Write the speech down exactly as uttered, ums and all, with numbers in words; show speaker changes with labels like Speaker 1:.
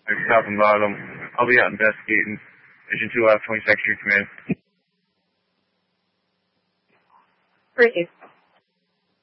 Speaker 1: like top and bottom. I'll be out investigating. Mission two out of twenty-second Street Command.
Speaker 2: Great.